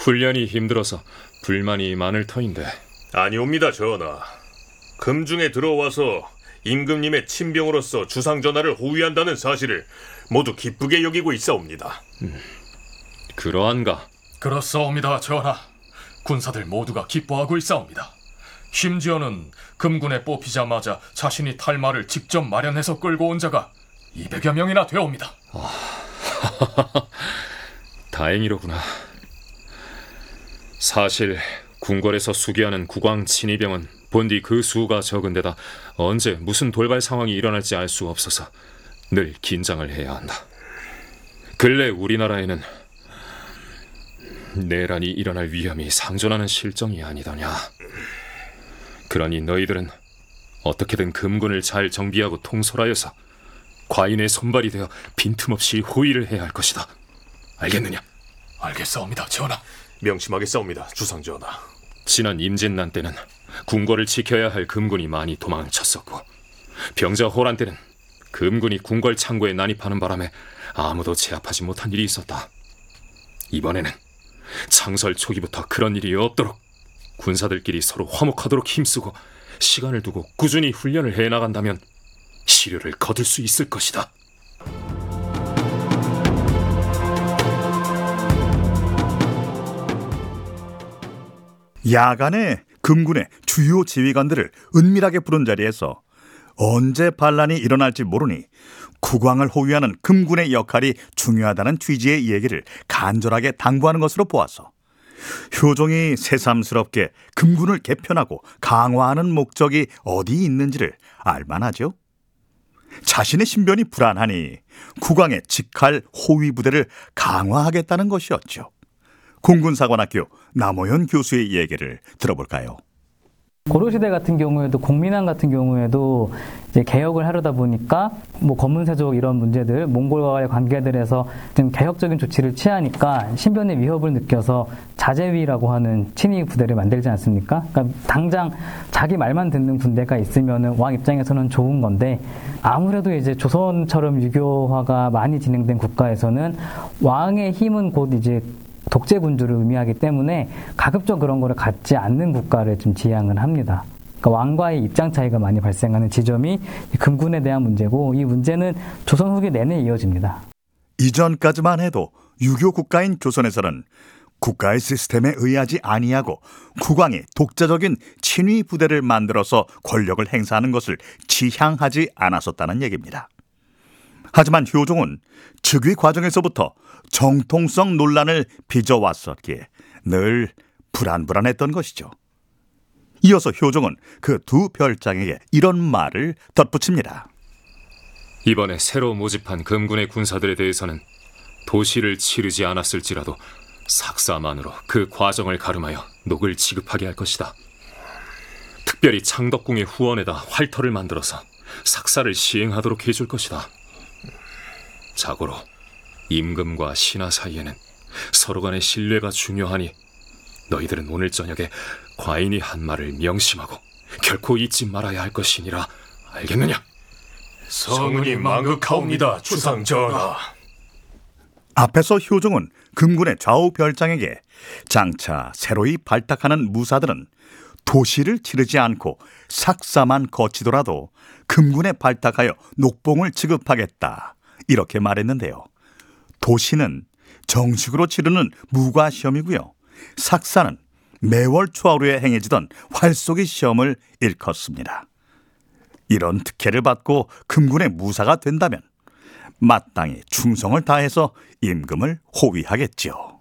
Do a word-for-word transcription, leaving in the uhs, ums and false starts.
훈련이 힘들어서 불만이 많을 터인데. 아니옵니다, 전하. 금중에 들어와서 임금님의 친병으로서 주상전하를 호위한다는 사실을 모두 기쁘게 여기고 있사옵니다. 음, 그러한가? 그렇사옵니다, 전하. 군사들 모두가 기뻐하고 있사옵니다. 심지어는 금군에 뽑히자마자 자신이 탈 말을 직접 마련해서 끌고 온 자가 이백여 명이나 되옵니다. 아, 다행이로구나. 사실 궁궐에서 수기하는 국왕 친위병은 본디 그 수가 적은데다 언제 무슨 돌발 상황이 일어날지 알 수 없어서 늘 긴장을 해야 한다. 근래 우리나라에는 내란이 일어날 위험이 상존하는 실정이 아니더냐. 그러니 너희들은 어떻게든 금군을 잘 정비하고 통솔하여서 과인의 손발이 되어 빈틈없이 호위를 해야 할 것이다. 알겠느냐? 알겠사옵니다, 전하. 명심하겠사옵니다, 주상전하. 지난 임진난 때는 궁궐을 지켜야 할 금군이 많이 도망쳤었고, 병자 호란 때는 금군이 궁궐 창고에 난입하는 바람에 아무도 제압하지 못한 일이 있었다. 이번에는 창설 초기부터 그런 일이 없도록 군사들끼리 서로 화목하도록 힘쓰고 시간을 두고 꾸준히 훈련을 해나간다면 시료를 거둘 수 있을 것이다. 야간에 금군의 주요 지휘관들을 은밀하게 부른 자리에서 언제 반란이 일어날지 모르니 국왕을 호위하는 금군의 역할이 중요하다는 취지의 얘기를 간절하게 당부하는 것으로 보아서 효종이 새삼스럽게 금군을 개편하고 강화하는 목적이 어디 있는지를 알만하죠. 자신의 신변이 불안하니 국왕의 직할 호위 부대를 강화하겠다는 것이었죠. 공군사관학교 남호연 교수의 얘기를 들어볼까요? 고려시대 같은 경우에도 공민왕 같은 경우에도 이제 개혁을 하려다 보니까 뭐 검문세족 이런 문제들, 몽골과의 관계들에서 좀 개혁적인 조치를 취하니까 신변의 위협을 느껴서 자제위라고 하는 친위 부대를 만들지 않습니까? 그러니까 당장 자기 말만 듣는 군대가 있으면은 왕 입장에서는 좋은 건데, 아무래도 이제 조선처럼 유교화가 많이 진행된 국가에서는 왕의 힘은 곧 이제 독재 군주를 의미하기 때문에 가급적 그런 거를 갖지 않는 국가를 좀 지향을 합니다. 그러니까 왕과의 입장 차이가 많이 발생하는 지점이 금군에 대한 문제고, 이 문제는 조선 후기 내내 이어집니다. 이전까지만 해도 유교 국가인 조선에서는 국가의 시스템에 의하지 아니하고 국왕이 독자적인 친위 부대를 만들어서 권력을 행사하는 것을 지향하지 않았었다는 얘기입니다. 하지만 효종은 즉위 과정에서부터 정통성 논란을 빚어왔었기에 늘 불안불안했던 것이죠. 이어서 효종은 그 두 별장에게 이런 말을 덧붙입니다. 이번에 새로 모집한 금군의 군사들에 대해서는 도시를 치르지 않았을지라도 삭사만으로 그 과정을 가름하여 녹을 지급하게 할 것이다. 특별히 창덕궁의 후원에다 활터를 만들어서 삭사를 시행하도록 해줄 것이다. 자고로 임금과 신하 사이에는 서로 간의 신뢰가 중요하니 너희들은 오늘 저녁에 과인이 한 말을 명심하고 결코 잊지 말아야 할 것이니라. 알겠느냐? 성은이 망극하옵니다, 주상전하. 앞에서 효종은 금군의 좌우 별장에게 장차 새로이 발탁하는 무사들은 도시를 치르지 않고 삭사만 거치더라도 금군에 발탁하여 녹봉을 지급하겠다, 이렇게 말했는데요. 도시는 정식으로 치르는 무과시험이고요, 삭사는 매월 초하루에 행해지던 활쏘기 시험을 일컫습니다. 이런 특혜를 받고 금군의 무사가 된다면 마땅히 충성을 다해서 임금을 호위하겠지요.